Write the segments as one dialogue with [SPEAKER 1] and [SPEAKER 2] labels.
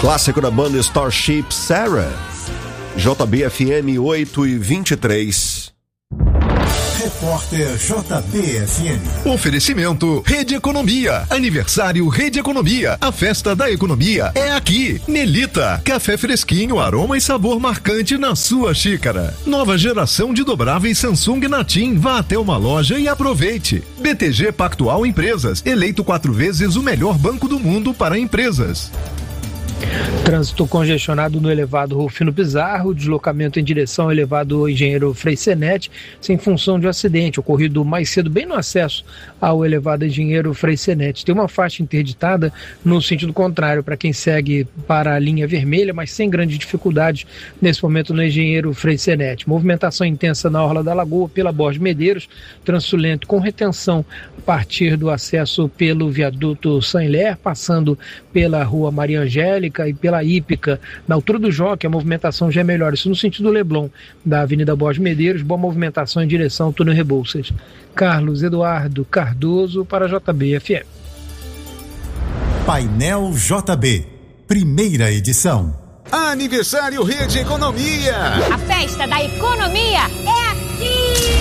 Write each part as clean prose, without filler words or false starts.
[SPEAKER 1] Clássico da banda Starship Sarah. JBFM 8h23.
[SPEAKER 2] Repórter JBFM.
[SPEAKER 3] Oferecimento Rede Economia. Aniversário Rede Economia. A festa da economia é aqui. Melita. Café fresquinho, aroma e sabor marcante na sua xícara. Nova geração de dobráveis Samsung Natim. Vá até uma loja e aproveite. BTG Pactual Empresas. Eleito 4 vezes o melhor banco do mundo para empresas.
[SPEAKER 4] Trânsito congestionado no elevado Rufino Pizarro, deslocamento em direção ao elevado Engenheiro Freixenet, sem função de um acidente ocorrido mais cedo, bem no acesso ao elevado Engenheiro Freixenet. Tem uma faixa interditada no sentido contrário para quem segue para a linha vermelha, mas sem grande dificuldade nesse momento no Engenheiro Freixenet. Movimentação intensa na Orla da Lagoa pela Borges Medeiros, trânsito lento com retenção a partir do acesso pelo viaduto Saint-Hilaire, passando pela Rua Maria Angélica e pela Hípica, na altura do Jockey, a movimentação já é melhor. Isso no sentido Leblon, da Avenida Borges Medeiros, boa movimentação em direção ao túnel Rebouças. Carlos Eduardo Cardoso para JBFM.
[SPEAKER 2] Painel JB, primeira edição.
[SPEAKER 5] Aniversário Rede Economia.
[SPEAKER 6] A festa da economia é aqui!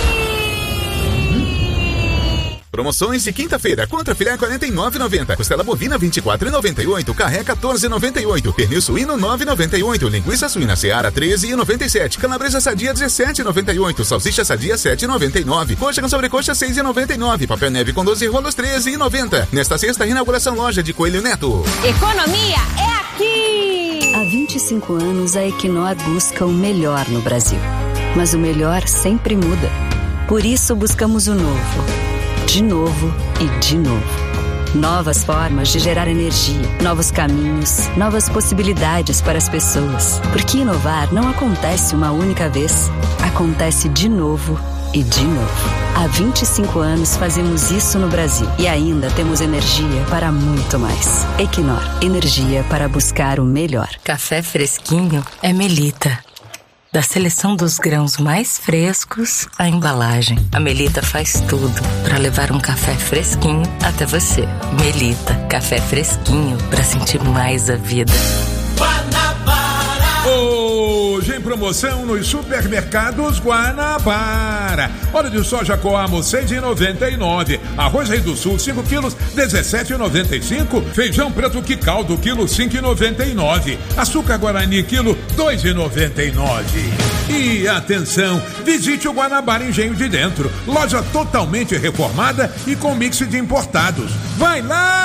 [SPEAKER 5] Promoções de quinta-feira. Contra filé 49,90. Costela bovina 24,98. Carré 14,98. Pernil suíno 9,98. Linguiça suína Seara 13,97. Calabresa sadia 17,98. Salsicha sadia 7,99. Coxa com sobrecoxa 6,99. Papel neve com 12 rolos 13,90. Nesta sexta, inauguração loja de Coelho Neto.
[SPEAKER 6] Economia é aqui!
[SPEAKER 7] Há 25 anos a Equinor busca o melhor no Brasil. Mas o melhor sempre muda. Por isso buscamos o novo. De novo e de novo. Novas formas de gerar energia, novos caminhos, novas possibilidades para as pessoas. Porque inovar não acontece uma única vez. Acontece de novo e de novo. Há 25 anos fazemos isso no Brasil. E ainda temos energia para muito mais. Equinor, energia para buscar o melhor.
[SPEAKER 8] Café fresquinho é Melita. Da seleção dos grãos mais frescos à embalagem, a Melita faz tudo para levar um café fresquinho até você. Melita, café fresquinho para sentir mais a vida.
[SPEAKER 9] Hoje em promoção nos supermercados Guanabara. Óleo de soja Coamo 6,99. Arroz Rei do Sul 5 quilos 17,95. Feijão preto que caldo quilo 5,99. Açúcar Guarani quilo 2,99. E atenção, visite o Guanabara Engenho de Dentro. Loja totalmente reformada e com mix de importados. Vai lá!